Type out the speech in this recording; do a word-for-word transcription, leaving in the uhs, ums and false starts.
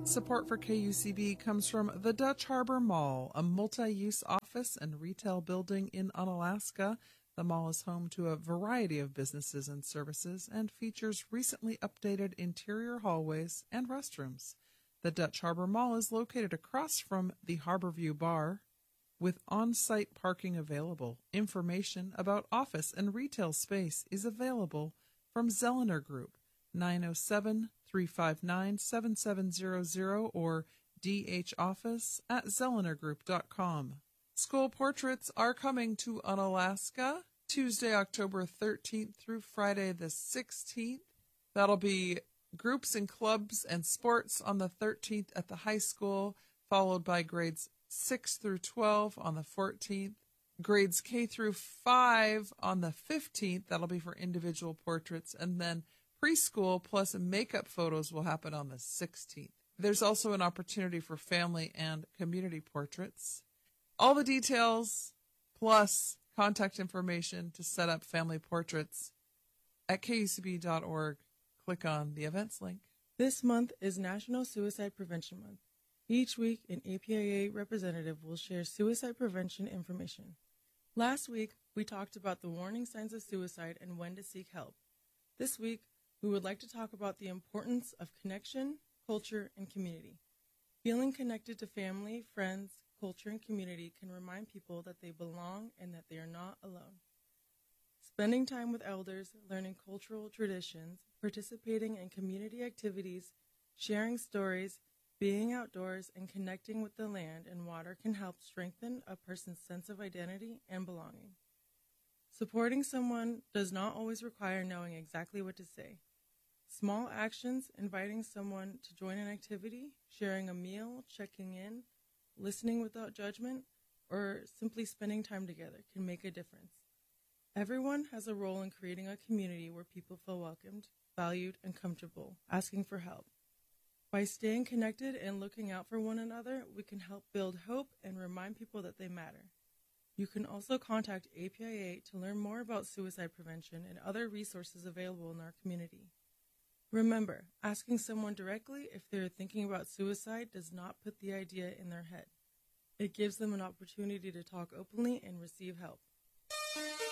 Support for K U C B comes from the Dutch Harbor Mall, a multi-use office and retail building in Unalaska. The mall is home to a variety of businesses and services and features recently updated interior hallways and restrooms. The Dutch Harbor Mall is located across from the Harborview Bar with on-site parking available. Information about office and retail space is available from Zellner Group, nine oh seven, three five nine, seven seven zero zero or dhoffice at zellner group dot com. School portraits are coming to Unalaska Tuesday, October thirteenth through Friday the sixteenth. That'll be groups and clubs and sports on the thirteenth at the high school, followed by grades six through twelve on the fourteenth. Grades K through five on the fifteenth. That'll be for individual portraits. And then preschool plus makeup photos will happen on the sixteenth. There's also an opportunity for family and community portraits. All the details plus contact information to set up family portraits at K U C B dot org. Click on the events link. This month is National Suicide Prevention Month. Each week, an A P I A representative will share suicide prevention information. Last week, we talked about the warning signs of suicide and when to seek help. This week, we would like to talk about the importance of connection, culture, and community. Feeling connected to family, friends, culture, and community can remind people that they belong and that they are not alone. Spending time with elders, learning cultural traditions, participating in community activities, sharing stories, being outdoors, and connecting with the land and water can help strengthen a person's sense of identity and belonging. Supporting someone does not always require knowing exactly what to say. Small actions, inviting someone to join an activity, sharing a meal, checking in, listening without judgment, or simply spending time together can make a difference. Everyone has a role in creating a community where people feel welcomed, valued, and comfortable, asking for help. By staying connected and looking out for one another, we can help build hope and remind people that they matter. You can also contact A P I A to learn more about suicide prevention and other resources available in our community. Remember, asking someone directly if they're thinking about suicide does not put the idea in their head. It gives them an opportunity to talk openly and receive help.